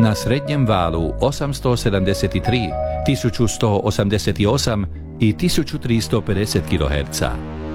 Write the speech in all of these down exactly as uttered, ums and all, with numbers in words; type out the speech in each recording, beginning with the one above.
na srednjem valu osamsto sedamdeset tri, tisuću sto osamdeset osam i tisuću tristo pedeset kiloherca.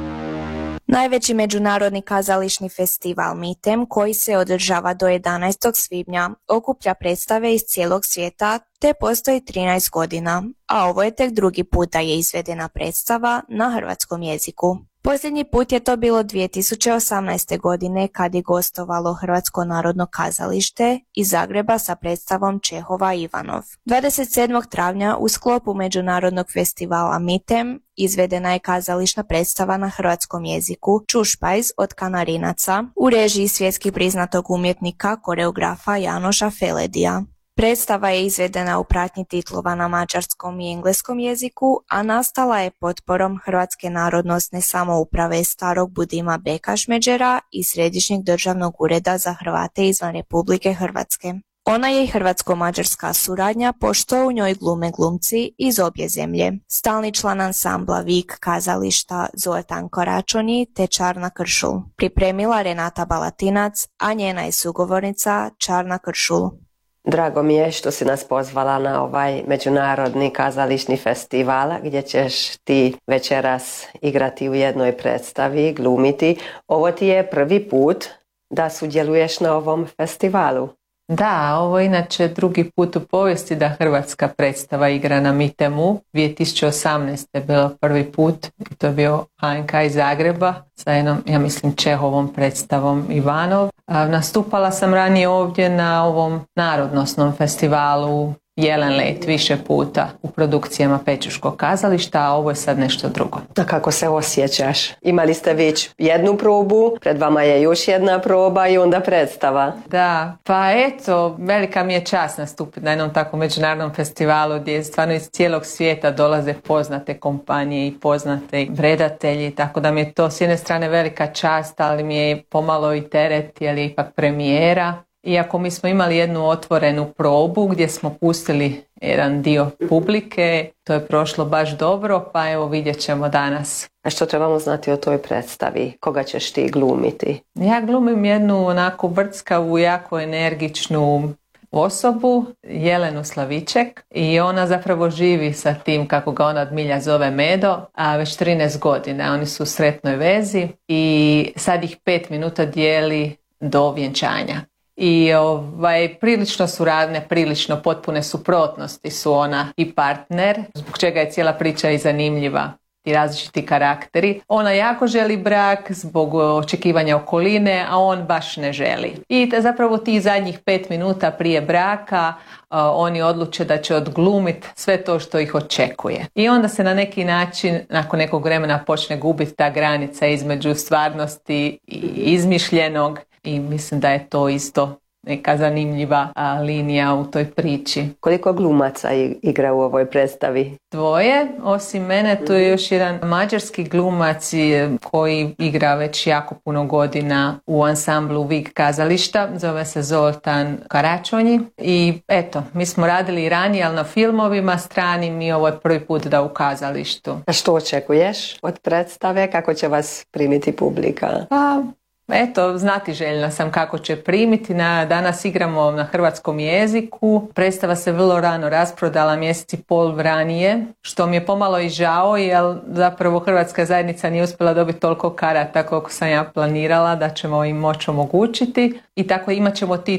Najveći međunarodni kazališni festival MITEM, koji se održava do jedanaestog svibnja, okuplja predstave iz cijelog svijeta te postoji trinaest godina, a ovo je tek drugi put da je izvedena predstava na hrvatskom jeziku. Posljednji put je to bilo dvije tisuće osamnaeste. godine kad je gostovalo Hrvatsko narodno kazalište iz Zagreba sa predstavom Čehova Ivanov. dvadeset sedmog travnja u sklopu međunarodnog festivala MITEM izvedena je kazališna predstava na hrvatskom jeziku Čušpajz od Kanarinaca u režiji svjetski priznatog umjetnika koreografa Janoša Feledija. Predstava je izvedena u pratnji titlova na mađarskom i engleskom jeziku, a nastala je potporom Hrvatske narodnosne samouprave Starog Budima Bekašmeđera i Središnjeg državnog ureda za Hrvate izvan Republike Hrvatske. Ona je i hrvatsko-mađarska suradnja, pošto u njoj glume glumci iz obje zemlje. Stalni član ansambla Vik kazališta Zoltan Koračoni te Čarna Kršul. Pripremila Renata Balatinac, a njena je sugovornica Čarna Kršul. Drago mi je što si nas pozvala na ovaj međunarodni kazališni festival gdje ćeš ti večeras igrati u jednoj predstavi, glumiti. Ovo ti je prvi put da sudjeluješ na ovom festivalu. Da, ovo je inače drugi put u povijesti da hrvatska predstava igra na MITEM-u. dvije tisuće osamnaeste. je bilo prvi put i to je bio H N K iz Zagreba sa jednom, ja mislim, Čehovom predstavom Ivanov. A, nastupala sam ranije ovdje na ovom narodnosnom festivalu Jelen let više puta u produkcijama Pečuškog kazališta, a ovo je sad nešto drugo. A kako se osjećaš? Imali ste već jednu probu, pred vama je još jedna proba i onda predstava. Da, pa eto, velika mi je čast nastupiti na jednom takvom međunarodnom festivalu gdje stvarno iz cijelog svijeta dolaze poznate kompanije i poznate redatelji, tako da mi je to s jedne strane velika čast, ali mi je pomalo i teret jer je ipak premijera. Iako mi smo imali jednu otvorenu probu gdje smo pustili jedan dio publike, to je prošlo baš dobro, pa evo vidjet ćemo danas. A što trebamo znati o toj predstavi? Koga ćeš ti glumiti? Ja glumim jednu onako vrckavu, jako energičnu osobu, Jelenu Slaviček, i ona zapravo živi sa tim, kako ga ona od milja zove Medo, a već trinaest godina. Oni su u sretnoj vezi i sad ih pet minuta dijeli do vjenčanja. I ovaj, prilično su radne, prilično potpune suprotnosti su ona i partner, zbog čega je cijela priča i zanimljiva, ti različiti karakteri. Ona jako želi brak zbog očekivanja okoline, a on baš ne želi. I zapravo ti zadnjih pet minuta prije braka uh, oni odluče da će odglumiti sve to što ih očekuje. I onda se na neki način, nakon nekog vremena, počne gubiti ta granica između stvarnosti i izmišljenog. I mislim da je to isto neka zanimljiva a, linija u toj priči. Koliko glumaca igra u ovoj predstavi? Dvoje, osim mene tu je još jedan mađarski glumac koji igra već jako puno godina u ansamblu Vik kazališta, zove se Zoltan Koračoni. I eto, mi smo radili i ranije, ali na filmovima stranim, i ovo je prvi put da u kazalištu. A što očekuješ od predstave? Kako će vas primiti publika? Pa, eto, znati željna sam kako će primiti. Na, danas igramo na hrvatskom jeziku. Predstava se vrlo rano rasprodala, mjesec i pol ranije, što mi je pomalo i žao, jer zapravo hrvatska zajednica nije uspjela dobiti toliko karata koliko sam ja planirala da ćemo im moći omogućiti. I tako imat ćemo ti